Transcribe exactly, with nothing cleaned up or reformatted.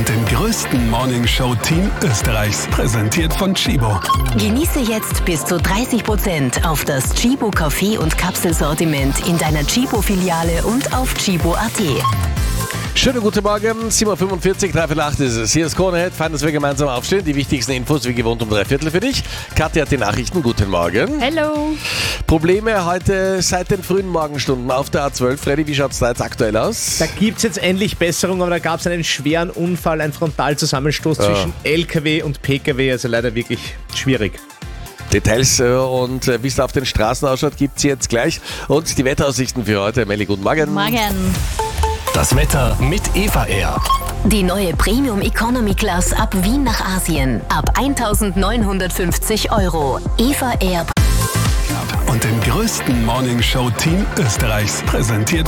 und den größten Morning-Show-Team Österreichs. Präsentiert von Tchibo. Genieße jetzt bis zu dreißig Prozent auf das Tchibo Kaffee- und Kapselsortiment in deiner Tchibo-Filiale und auf tchibo punkt at. Schönen guten Morgen, sieben Uhr fünfundvierzig, drei Viertel acht ist es. Hier ist Kronehit, fein, dass wir gemeinsam aufstehen. Die wichtigsten Infos wie gewohnt um drei Viertel für dich. Katja hat die Nachrichten, guten Morgen. Hallo. Probleme heute seit den frühen Morgenstunden auf der A zwölf. Freddy, wie schaut es da jetzt aktuell aus? Da gibt es jetzt endlich Besserung, aber da gab es einen schweren Unfall, einen Frontalzusammenstoß ja. zwischen L K W und P K W, also leider wirklich schwierig. Details äh, und äh, wie es auf den Straßen ausschaut, gibt es jetzt gleich. Und die Wetteraussichten für heute. Melli, guten Morgen. Morgen. Das Wetter mit Eva Air. Die neue Premium Economy Class ab Wien nach Asien. Ab eintausendneunhundertfünfzig Euro. Eva Air. Und den größten Morning-Show-Team Österreichs. Präsentiert